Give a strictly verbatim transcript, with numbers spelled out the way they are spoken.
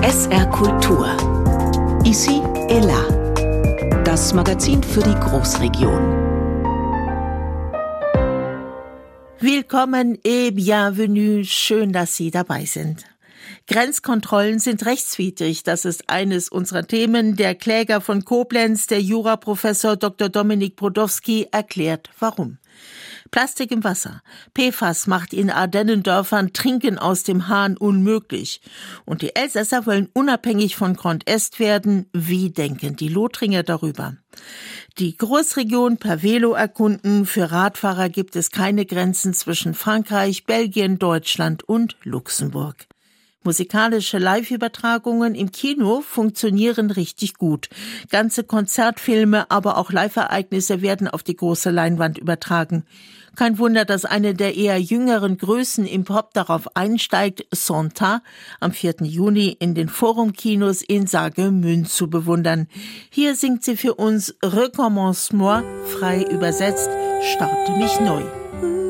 S R Kultur. Ici et là. Das Magazin für die Großregion. Willkommen et bienvenue. Schön, dass Sie dabei sind. Grenzkontrollen sind rechtswidrig. Das ist eines unserer Themen. Der Kläger von Koblenz, der Juraprofessor Doktor Dominik Brodowski, erklärt, warum. Plastik im Wasser. P F A S macht in Ardennendörfern Trinken aus dem Hahn unmöglich. Und die Elsässer wollen unabhängig von Grand Est werden. Wie denken die Lothringer darüber? Die Großregion per Velo erkunden. Für Radfahrer gibt es keine Grenzen zwischen Frankreich, Belgien, Deutschland und Luxemburg. Musikalische Live-Übertragungen im Kino funktionieren richtig gut. Ganze Konzertfilme, aber auch Live-Ereignisse werden auf die große Leinwand übertragen. Kein Wunder, dass eine der eher jüngeren Größen im Pop darauf einsteigt, Santa am vierten Juni in den Forum-Kinos in Saargemünd zu bewundern. Hier singt sie für uns Recommence-moi, frei übersetzt, starte mich neu.